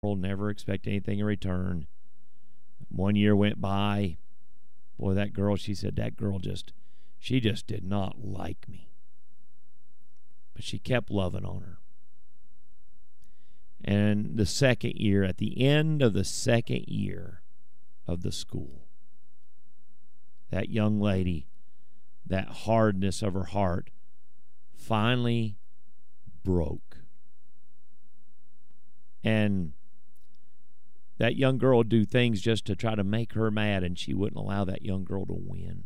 never expect anything in return. 1 year went by. Boy, that girl, she said, she just did not like me. But she kept loving on her. And the second year, at the end of the second year of the school, that young lady, that hardness of her heart, finally broke. And that young girl would do things just to try to make her mad, and she wouldn't allow that young girl to win.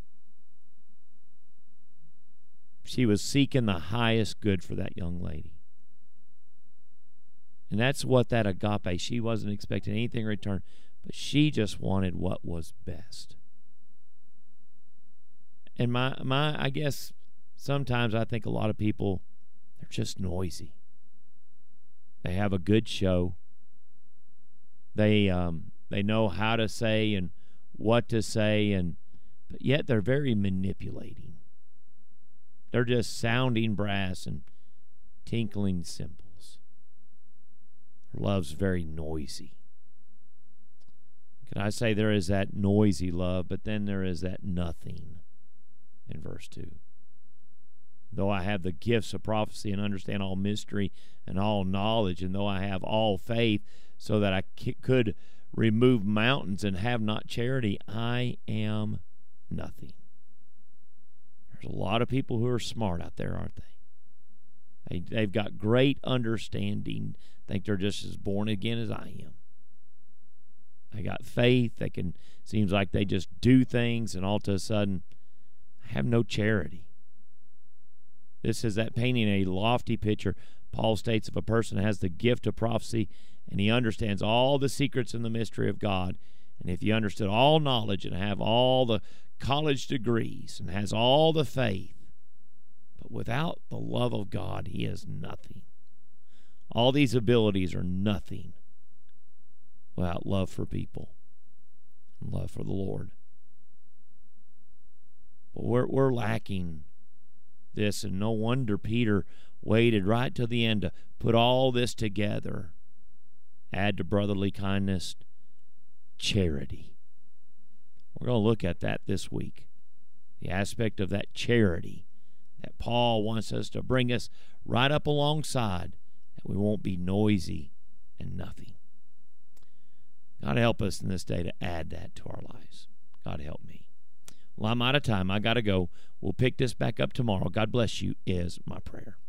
She was seeking the highest good for that young lady. And that's what that agape, she wasn't expecting anything in return, but she just wanted what was best. And I guess sometimes I think a lot of people, they're just noisy. They have a good show. They know how to say and what to say, but yet they're very manipulating. They're just sounding brass and tinkling cymbals. Their love's very noisy. Can I say there is that noisy love, but then there is that nothing in verse 2. Though I have the gifts of prophecy and understand all mystery and all knowledge, and though I have all faith so that I could remove mountains and have not charity, I am nothing. There's a lot of people who are smart out there, aren't they? They've got great understanding. Think they're just as born again as I am. They got faith. Seems like they just do things, and all of a sudden have no charity. This is that painting a lofty picture. Paul states if a person has the gift of prophecy and he understands all the secrets and the mystery of God, and if he understood all knowledge and have all the college degrees and has all the faith, but without the love of God, he is nothing. All these abilities are nothing without love for people and love for the Lord. But we're lacking this, and no wonder Peter waited right to the end to put all this together. Add to brotherly kindness, charity. We're going to look at that this week. The aspect of that charity that Paul wants us to bring us right up alongside, that we won't be noisy and nothing. God help us in this day to add that to our lives. God help me. Well, I'm out of time. I got to go. We'll pick this back up tomorrow. God bless you is my prayer.